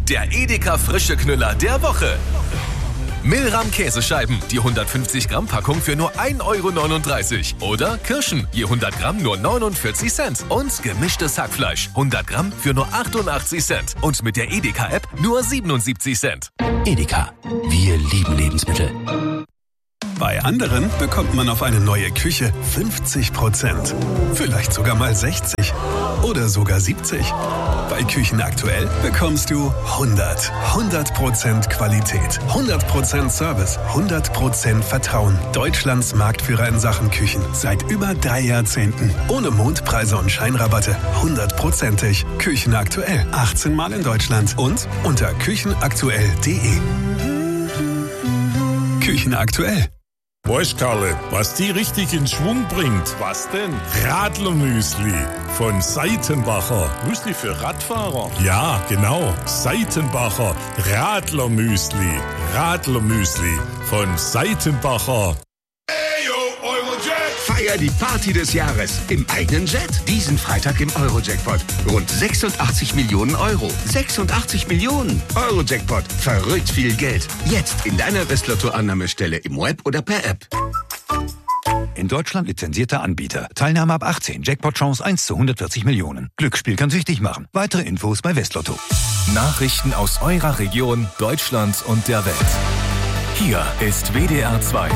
der Edeka frische Knüller der Woche. Milram Käsescheiben, die 150 Gramm Packung für nur 1,39 € oder Kirschen, je 100 Gramm nur 49 Cent und gemischtes Hackfleisch, 100 Gramm für nur 88 Cent und mit der Edeka-App nur 77 Cent. Edeka, wir lieben Lebensmittel. Bei anderen bekommt man auf eine neue Küche 50%. Vielleicht sogar mal 60 oder sogar 70. Bei Küchen aktuell bekommst du 100% Qualität, 100% Service, 100% Vertrauen. Deutschlands Marktführer in Sachen Küchen seit über 3 Jahrzehnten. Ohne Mondpreise und Scheinrabatte. 100%ig. Küchen aktuell. 18 Mal in Deutschland und unter küchenaktuell.de. Küchen aktuell. Weißt, Karle, was die richtig in Schwung bringt? Was denn? Radlermüsli von Seitenbacher. Müsli für Radfahrer? Ja, genau. Seitenbacher Radlermüsli. Radlermüsli von Seitenbacher. Feier die Party des Jahres im eigenen Jet. Diesen Freitag im Euro-Jackpot. Rund 86 Millionen Euro. 86 Millionen Euro-Jackpot. Verrückt viel Geld. Jetzt in deiner Westlotto-Annahmestelle im Web oder per App. In Deutschland lizenzierter Anbieter. Teilnahme ab 18. Jackpot-Chance 1 zu 140 Millionen. Glücksspiel kann süchtig machen. Weitere Infos bei Westlotto. Nachrichten aus eurer Region, Deutschland und der Welt. Hier ist WDR 2.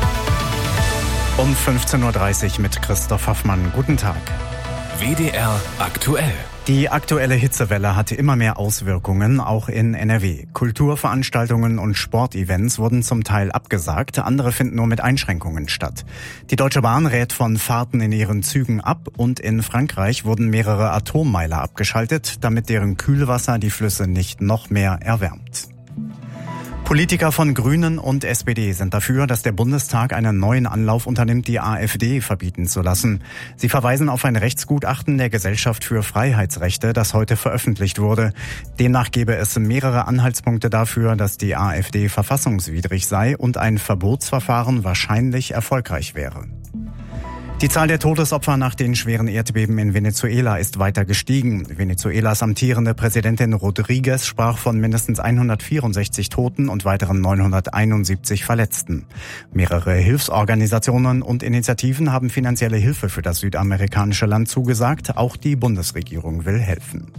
Um 15.30 Uhr mit Christoph Hoffmann. Guten Tag. WDR aktuell. Die aktuelle Hitzewelle hatte immer mehr Auswirkungen, auch in NRW. Kulturveranstaltungen und Sportevents wurden zum Teil abgesagt, andere finden nur mit Einschränkungen statt. Die Deutsche Bahn rät von Fahrten in ihren Zügen ab und in Frankreich wurden mehrere Atommeiler abgeschaltet, damit deren Kühlwasser die Flüsse nicht noch mehr erwärmt. Politiker von Grünen und SPD sind dafür, dass der Bundestag einen neuen Anlauf unternimmt, die AfD verbieten zu lassen. Sie verweisen auf ein Rechtsgutachten der Gesellschaft für Freiheitsrechte, das heute veröffentlicht wurde. Demnach gäbe es mehrere Anhaltspunkte dafür, dass die AfD verfassungswidrig sei und ein Verbotsverfahren wahrscheinlich erfolgreich wäre. Die Zahl der Todesopfer nach den schweren Erdbeben in Venezuela ist weiter gestiegen. Venezuelas amtierende Präsidentin Rodriguez sprach von mindestens 164 Toten und weiteren 971 Verletzten. Mehrere Hilfsorganisationen und Initiativen haben finanzielle Hilfe für das südamerikanische Land zugesagt. Auch die Bundesregierung will helfen.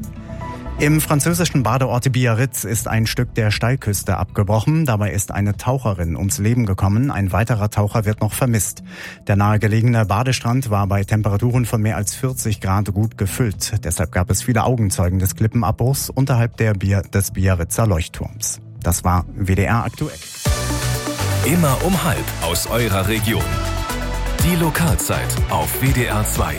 Im französischen Badeort Biarritz ist ein Stück der Steilküste abgebrochen. Dabei ist eine Taucherin ums Leben gekommen. Ein weiterer Taucher wird noch vermisst. Der nahegelegene Badestrand war bei Temperaturen von mehr als 40 Grad gut gefüllt. Deshalb gab es viele Augenzeugen des Klippenabbruchs unterhalb des Biarritzer Leuchtturms. Das war WDR aktuell. Immer um 12:30 aus eurer Region. Die Lokalzeit auf WDR 2.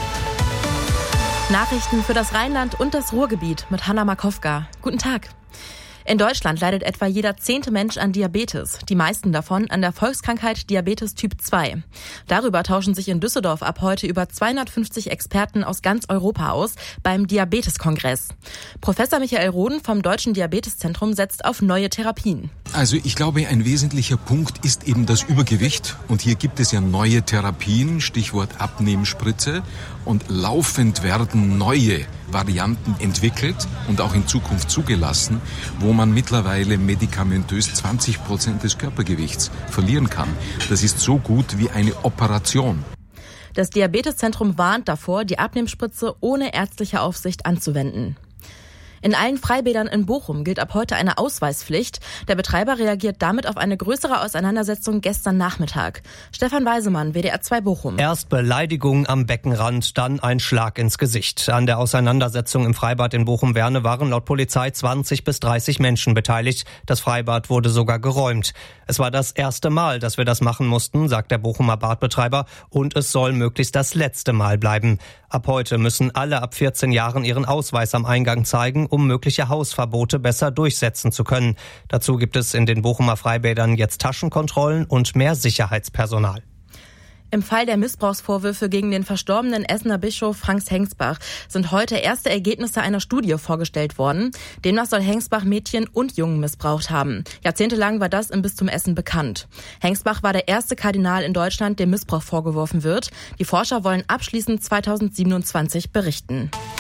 Nachrichten für das Rheinland und das Ruhrgebiet mit Hanna Markowka. Guten Tag. In Deutschland leidet etwa jeder 10. Mensch an Diabetes, die meisten davon an der Volkskrankheit Diabetes Typ 2. Darüber tauschen sich in Düsseldorf ab heute über 250 Experten aus ganz Europa aus beim Diabeteskongress. Professor Michael Roden vom Deutschen Diabeteszentrum setzt auf neue Therapien. Also ich glaube, ein wesentlicher Punkt ist eben das Übergewicht. Und hier gibt es ja neue Therapien, Stichwort Abnehmspritze. Und laufend werden neue Varianten entwickelt und auch in Zukunft zugelassen, wo man mittlerweile medikamentös 20% des Körpergewichts verlieren kann. Das ist so gut wie eine Operation. Das Diabeteszentrum warnt davor, die Abnehmspritze ohne ärztliche Aufsicht anzuwenden. In allen Freibädern in Bochum gilt ab heute eine Ausweispflicht. Der Betreiber reagiert damit auf eine größere Auseinandersetzung gestern Nachmittag. Stefan Weisemann, WDR 2 Bochum. Erst Beleidigung am Beckenrand, dann ein Schlag ins Gesicht. An der Auseinandersetzung im Freibad in Bochum-Werne waren laut Polizei 20 bis 30 Menschen beteiligt. Das Freibad wurde sogar geräumt. Es war das erste Mal, dass wir das machen mussten, sagt der Bochumer Badbetreiber, und es soll möglichst das letzte Mal bleiben. Ab heute müssen alle ab 14 Jahren ihren Ausweis am Eingang zeigen, um mögliche Hausverbote besser durchsetzen zu können. Dazu gibt es in den Bochumer Freibädern jetzt Taschenkontrollen und mehr Sicherheitspersonal. Im Fall der Missbrauchsvorwürfe gegen den verstorbenen Essener Bischof Franz Hengsbach sind heute erste Ergebnisse einer Studie vorgestellt worden. Demnach soll Hengsbach Mädchen und Jungen missbraucht haben. Jahrzehntelang war das im Bistum Essen bekannt. Hengsbach war der erste Kardinal in Deutschland, dem Missbrauch vorgeworfen wird. Die Forscher wollen abschließend 2027 berichten.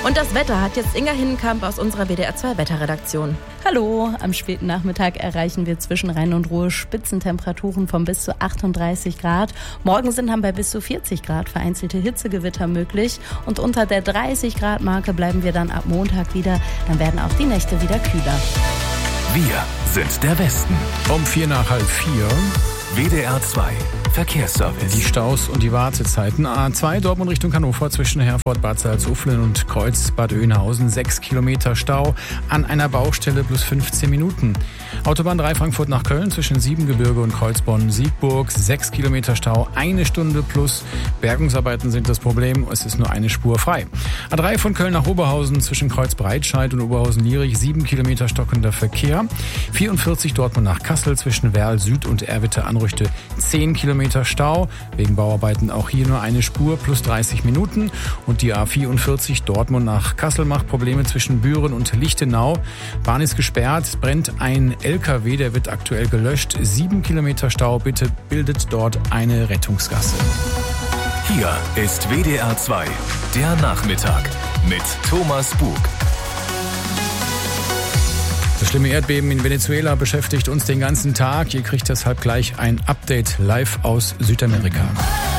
Und das Wetter hat jetzt Inga Hinnenkamp aus unserer WDR 2 Wetterredaktion. Hallo, am späten Nachmittag erreichen wir zwischen Rhein und Ruhr Spitzentemperaturen von bis zu 38 Grad. Morgen sind dann bei bis zu 40 Grad vereinzelte Hitzegewitter möglich. Und unter der 30 Grad Marke bleiben wir dann ab Montag wieder. Dann werden auch die Nächte wieder kühler. Wir sind der Westen. Um 4:45. WDR 2 Verkehrsservice. Die Staus und die Wartezeiten. A2 Dortmund Richtung Hannover zwischen Herford, Bad Salzuflen und Kreuz Bad Oeynhausen. 6 Kilometer Stau an einer Baustelle plus 15 Minuten. Autobahn 3 Frankfurt nach Köln zwischen Siebengebirge und Kreuzbonn-Siegburg. 6 Kilometer Stau, 1 Stunde plus. Bergungsarbeiten sind das Problem. Es ist nur eine Spur frei. A3 von Köln nach Oberhausen zwischen Kreuz Breitscheid und Oberhausen-Lierich. 7 Kilometer stockender Verkehr. 44 Dortmund nach Kassel zwischen Werl Süd und Erwitte Anrüchte. 10 Kilometer Stau. Wegen Bauarbeiten auch hier nur eine Spur plus 30 Minuten. Und die A44 Dortmund nach Kassel macht Probleme zwischen Büren und Lichtenau. Bahn ist gesperrt, brennt ein LKW, der wird aktuell gelöscht. 7 Kilometer Stau, bitte bildet dort eine Rettungsgasse. Hier ist WDR 2, der Nachmittag mit Thomas Bug. Das schlimme Erdbeben in Venezuela beschäftigt uns den ganzen Tag. Ihr kriegt deshalb gleich ein Update live aus Südamerika.